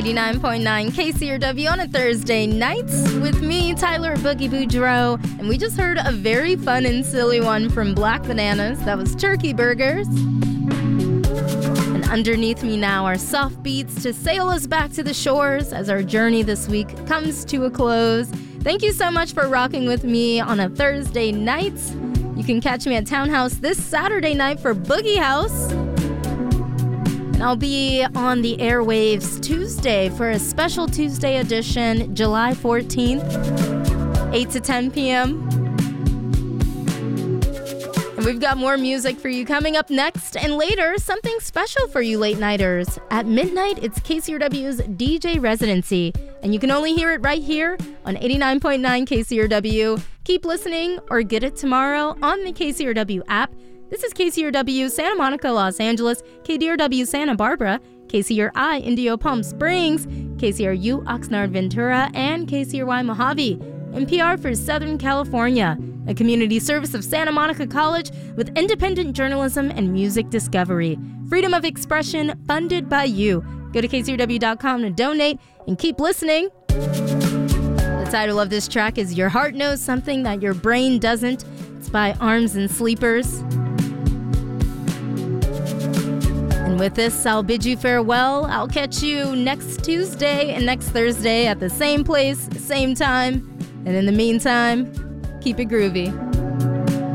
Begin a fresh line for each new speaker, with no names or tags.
89.9 KCRW on a Thursday night with me, Tyler Boogie Boudreaux. And we just heard a very fun and silly one from Black Bananas. That was Turkey Burgers. And underneath me now are soft beats to sail us back to the shores as our journey this week comes to a close. Thank you so much for rocking with me on a Thursday night. You can catch me at Townhouse this Saturday night for Boogie House. I'll be on the airwaves Tuesday for a special Tuesday edition, July 14th, 8 to 10 p.m. And we've got more music for you coming up next and later, something special for you late nighters. At midnight, it's KCRW's DJ Residency, and you can only hear it right here on 89.9 KCRW. Keep listening or get it tomorrow on the KCRW app. This is KCRW Santa Monica, Los Angeles, KDRW Santa Barbara, KCRI Indio Palm Springs, KCRU Oxnard Ventura, and KCRY Mojave. NPR for Southern California, a community service of Santa Monica College with independent journalism and music discovery. Freedom of expression funded by you. Go to KCRW.com to donate and keep listening. The title of this track is Your Heart Knows Something That Your Brain Doesn't. It's by Arms and Sleepers. And with this, I'll bid you farewell. I'll catch you next Tuesday and next Thursday at the same place, same time. And in the meantime, keep it groovy.